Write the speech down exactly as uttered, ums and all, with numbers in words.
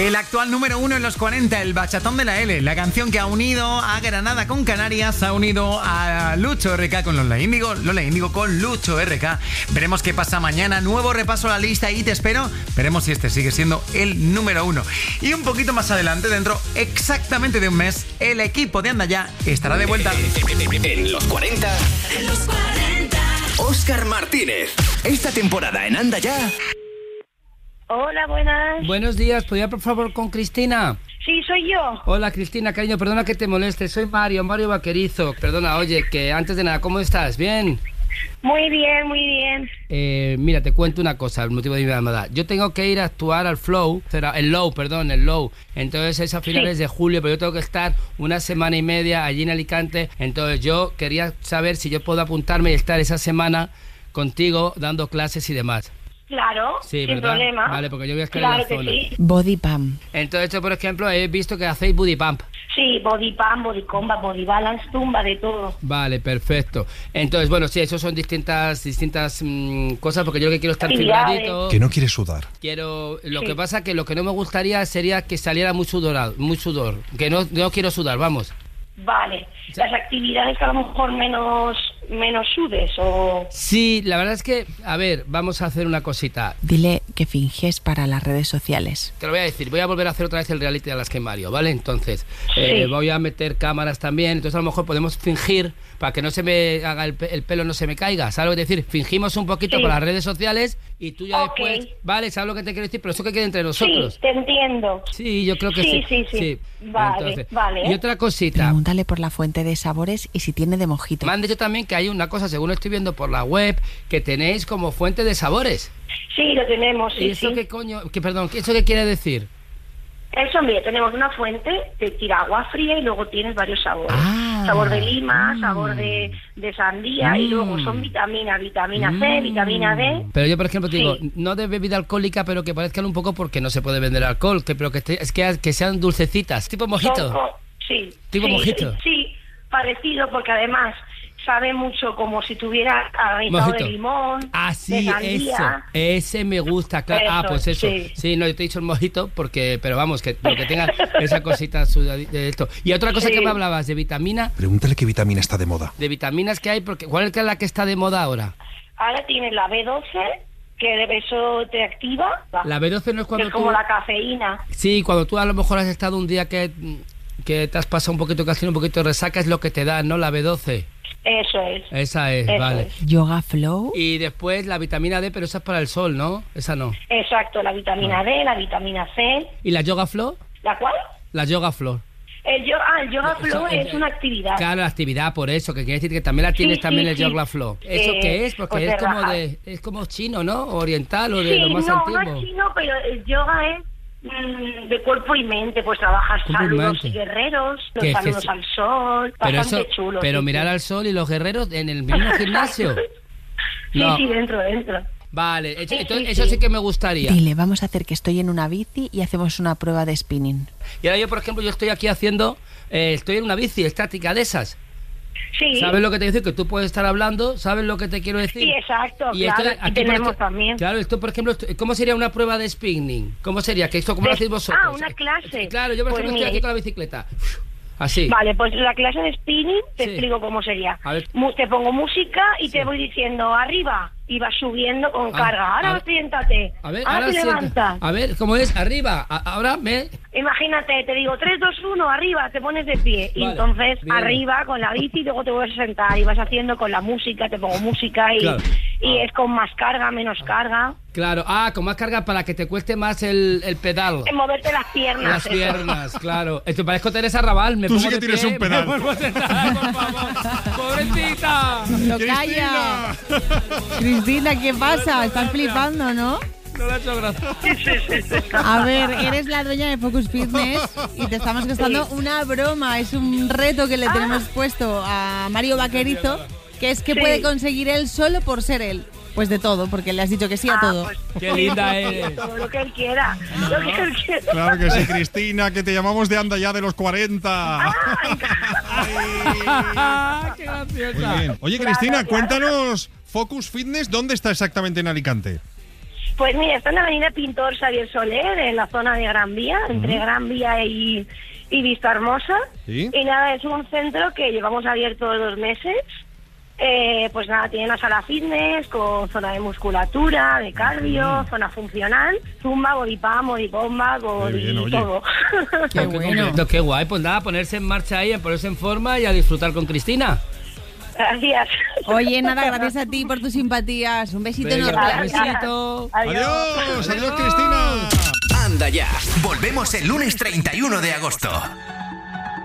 El actual número uno en los cuarenta, el bachatón de la L. La canción que ha unido a Granada con Canarias, ha unido a Lucho R K con Lola Índigo, Lola Índigo con Lucho R K. Veremos qué pasa mañana. Nuevo repaso a la lista y te espero. Veremos si este sigue siendo el número uno. Y un poquito más adelante, dentro exactamente de un mes, el equipo de Anda Ya estará de vuelta. En los cuarenta. En los cuarenta. Óscar Martínez. Esta temporada en Anda Ya. Hola, buenas. Buenos días, ¿podría por favor con Cristina? Sí, soy yo. Hola Cristina, cariño, perdona que te moleste, soy Mario, Mario Vaquerizo. Perdona, oye, que antes de nada, ¿cómo estás? ¿Bien? Muy bien, muy bien. Eh, mira, te cuento una cosa, el motivo de mi llamada. Yo tengo que ir a actuar al Flow, será el Low, perdón, el Low. Entonces es a finales sí. de julio, pero yo tengo que estar una semana y media allí en Alicante. Entonces yo quería saber si yo puedo apuntarme y estar esa semana contigo dando clases y demás. Claro, sí, sin ¿verdad? problema. Vale, porque yo voy a estar claro en la que zona. Sí. Body pump. Entonces, yo, por ejemplo, he visto que hacéis body pump. Sí, body pump, body combat, body balance, tumba, de todo. Vale, perfecto. Entonces, bueno, sí, eso son distintas distintas mmm, cosas, porque yo lo que quiero es estar fibradito. Que no quieres sudar. Quiero, lo sí. que pasa que lo que no me gustaría sería que saliera muy sudorado, muy sudor, que no, no quiero sudar, vamos. Vale, las actividades que a lo mejor menos menos sudes o... Sí, la verdad es que, a ver, vamos a hacer una cosita. Dile que finges para las redes sociales. Te lo voy a decir, voy a volver a hacer otra vez el reality de las que Mario, ¿vale? Entonces, sí. eh, voy a meter cámaras también, entonces a lo mejor podemos fingir, para que no se me haga el, pe- el pelo, no se me caiga, ¿sabes lo que decir? Fingimos un poquito sí. por las redes sociales y tú ya okay. después, ¿vale? ¿Sabes lo que te quiero decir? Pero eso que quede entre nosotros. Sí, te entiendo. Sí, yo creo que sí. sí. Sí, sí, sí. sí. Vale, entonces, vale. Y otra cosita. Pregúntale por la fuente de sabores y si tiene de mojito. Me han dicho también que hay una cosa, según estoy viendo por la web, que tenéis como fuente de sabores. Sí, lo tenemos, sí, ¿Y eso sí. qué coño? Que, perdón, ¿eso qué quiere decir? Eso, mira, tenemos una fuente, te tira agua fría y luego tienes varios sabores. Ah, sabor de lima, mm. sabor de, de sandía mm. y luego son vitaminas, vitamina mm. C, vitamina D. Pero yo, por ejemplo, te digo, sí. no de bebida alcohólica, pero que parezcan un poco porque no se puede vender alcohol, que pero que, esté, es que, que sean dulcecitas, tipo mojito. Son, sí. Tipo sí, mojito. Sí, sí, parecido porque además sabe mucho como si tuviera aromatizado de limón, ah, sí, de sandía. eso, ese me gusta, claro. Eso, ah, pues eso, sí. sí, no, yo te he dicho el mojito, porque, pero vamos, que lo que tenga esa cosita de esto. Y otra cosa sí. que me hablabas, de vitamina. Pregúntale qué vitamina está de moda. De vitaminas que hay, porque ¿cuál es la que está de moda ahora? Ahora tienes la B doce, que eso te activa. La B doce no es cuando que es como tú... la cafeína. Sí, cuando tú a lo mejor has estado un día que, que te has pasado un poquito, que has tenido un poquito de resaca, es lo que te da, ¿no? La B doce. Eso es. Esa es, Eso vale. Es. Yoga Flow. Y después la vitamina D, pero esa es para el sol, ¿no? Esa no. Exacto, la vitamina D, la vitamina C. ¿Y la Yoga Flow? ¿La cuál? La Yoga Flow. El yo, ah, el Yoga Flow Eso, es eh, una actividad. Claro, la actividad, por eso, que quiere decir que también la tienes sí, también sí, el sí. Yoga Flow. ¿Eso eh, qué es? Porque pues es como relaja. de es como chino, ¿no? Oriental o de sí, lo más no, antiguo. no es chino, pero el yoga es mmm, de cuerpo y mente, pues trabajas Cuerpo y saludos mente. y guerreros, los Que saludos fes- al sol, Pero bastante eso, chulo. pero sí, mirar sí. al sol y los guerreros en el mismo gimnasio. Sí, No. sí, dentro, dentro. Vale, Sí, entonces sí, eso sí. sí que me gustaría. Dile, vamos a hacer que estoy en una bici y hacemos una prueba de spinning. Y ahora yo, por ejemplo, yo estoy aquí haciendo, eh, estoy en una bici estática de esas. Sí. ¿Sabes lo que te digo? Que tú puedes estar hablando, ¿sabes lo que te quiero decir? Sí, exacto, Y claro, esto- aquí por tenemos esto- también. Claro, esto, por ejemplo, esto- ¿cómo sería una prueba de spinning? ¿Cómo sería? ¿Que esto cómo lo De- hacéis vosotros? ah, una clase. Claro, yo, por Pues ejemplo, mira, estoy aquí con la bicicleta. Así. Vale, pues la clase de spinning te Sí. explico cómo sería. A ver. Mu- te pongo música y Sí. te voy diciendo arriba y vas subiendo con Ah, carga. Ahora a ver. siéntate. A ver, ahora, ahora te sienta. levantas. A ver, ¿cómo es? Arriba. A- ahora me... Imagínate, te digo tres, dos, uno, arriba, te pones de pie. Y Vale, entonces bien. arriba con la bici, luego te vuelves a sentar y vas haciendo con la música, te pongo música y, Claro. y es con más carga, menos carga. Claro. Ah, con más carga para que te cueste más el, el pedal. En moverte las piernas. Las eso. piernas, claro. Esto parezco Teresa Raval. Me Tú pongo sí que de tienes pie, un pedal. Me vuelvo a sentar, por favor. ¡Pobrecita! ¡Calla! Cristina, ¿qué pasa? Estás flipando, ¿no? No le ha hecho gracia. A ver, eres la dueña de Focus Fitness y te estamos gastando una broma. Es un reto que le tenemos puesto a Mario Vaquerizo, que es que Sí. puede conseguir él solo por ser él. Pues de todo, porque le has dicho que sí a Ah, todo. pues, Qué linda eres. todo lo que él quiera. Lo que él quiera. Claro que sí, Cristina, que te llamamos de Anda Ya de los cuarenta. Ah, ¡Qué graciosa! Muy bien. Oye, Claro, Cristina, claro. cuéntanos, Focus Fitness, ¿dónde está exactamente en Alicante? Pues mira, está en la avenida Pintor Xavier Soler, en la zona de Gran Vía, entre uh-huh. Gran Vía y, y Vista Hermosa. ¿Sí? Y nada, es un centro que llevamos abierto dos meses. Eh, pues nada, tiene una sala fitness con zona de musculatura, de cardio, mm. zona funcional, zumba, body pump, body bomba, body bien, todo. Qué bueno. Qué guay, pues nada, ponerse en marcha ahí, a ponerse en forma y a disfrutar con Cristina. Gracias. Oye, nada, gracias a ti por tus simpatías. Un besito enorme. Un besito. Adiós. Adiós, adiós, Cristina. Anda ya. Volvemos el lunes treinta y uno de agosto.